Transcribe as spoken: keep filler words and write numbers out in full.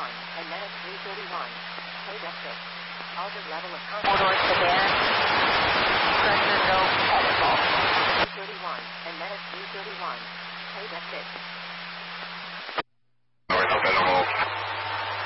thirty-one, and then at three thirty-one. Pay deck six. Altered level of Commodore sedan. President no protocol. three thirty-one, and then at three thirty-one. Pay deck six.